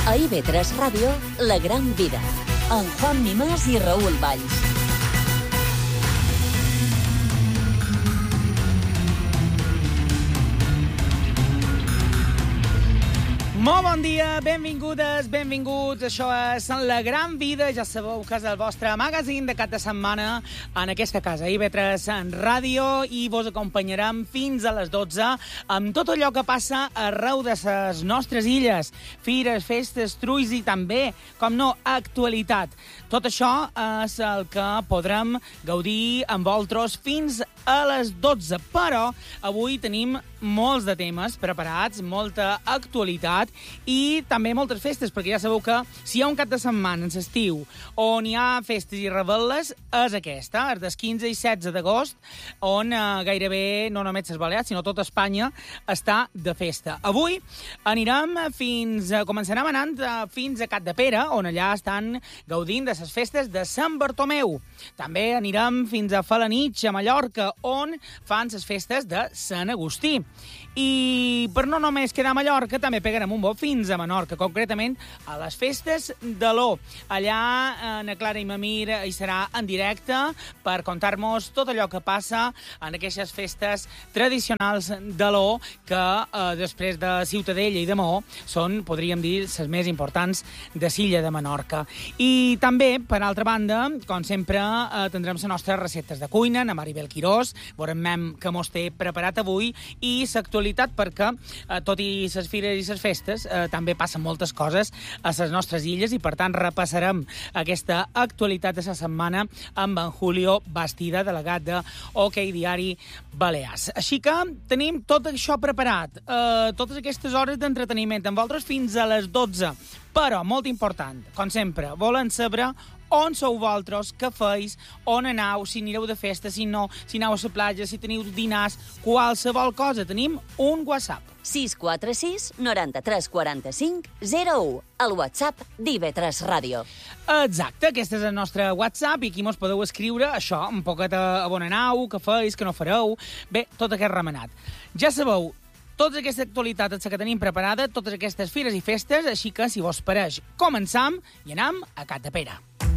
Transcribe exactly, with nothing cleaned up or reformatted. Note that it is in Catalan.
A I V tres Ràdio, La Gran Vida, amb Juan Mimàs i Raül Valls. Molt bon dia, benvingudes, benvinguts. Això és La Gran Vida. Ja sabeu que és el vostre magazín de cap de setmana en aquesta casa, I V tres en ràdio, i vos acompanyarem fins a les dotze amb tot allò que passa arreu de les nostres illes. Fires, festes, trulls i també, com no, actualitat. Tot això és el que podrem gaudir amb vosaltres fins a les dotze. Però avui tenim molts de temes preparats, molta actualitat i també moltes festes, perquè ja sabeu que si hi ha un cap de setmana en l'estiu on hi ha festes i revetles, és aquesta, és del quinze i setze d'agost, on eh, gairebé no només les Balears, sinó tota Espanya està de festa. Avui anirem fins, a, començarem anant a, fins a Capdepera, on allà estan gaudint de les festes de Sant Bartomeu. També anirem fins a Felanitx, a Mallorca, on fan les festes de Sant Agustí. I per no només quedar a Mallorca, també pegarem un bot fins a Menorca, concretament a les festes de l'O. Allà, na Clara i Mamir hi serà en directe per contar-nos tot allò que passa en aquestes festes tradicionals de l'O, que eh, després de Ciutadella i de Maó són, podríem dir, les més importants de l'illa de Menorca. I també, per altra banda, com sempre, eh, tindrem les nostres receptes de cuina, na Maribel Quirós, veurem que mos té preparat avui, i l'actualitat, perquè, eh, tot i les fires i les festes, eh, també passen moltes coses a les nostres illes, i per tant repassarem aquesta actualitat de la setmana amb en Julio Bastida, delegat de Hockey Diari Balears. Així que tenim tot això preparat, eh, totes aquestes hores d'entreteniment amb vosaltres fins a les dotze. Però, molt important, com sempre, volen saber on sou vosaltres, què feis, on aneu, si anireu de festa, si no, si aneu a la platja, si teniu dinars, qualsevol cosa. Tenim un WhatsApp. sis quatre sis, noranta tres quaranta-cinc, zero u, el WhatsApp d'I V tres Ràdio. Exacte, aquest és el nostre WhatsApp, i aquí mos podeu escriure això, un poquet a on aneu, què feis, què no fareu, bé, tot aquest remenat. Ja sabeu, tota aquesta actualitat és la que tenim preparada, totes aquestes fires i festes, així que, si vos pareix, començam i anem a Capdepera.